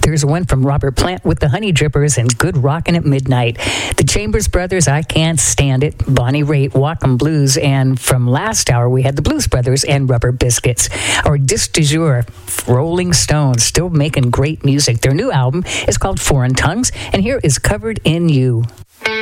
Here's one from Robert Plant with the Honey Drippers and Good Rockin' at Midnight. The Chambers Brothers, I Can't Stand It. Bonnie Raitt, Walkin' Blues. And from last hour, we had the Blues Brothers and Rubber Biscuits. Our disc du jour, Rolling Stones, still making great music. Their new album is called Foreign Tongues, and here is Covered in You.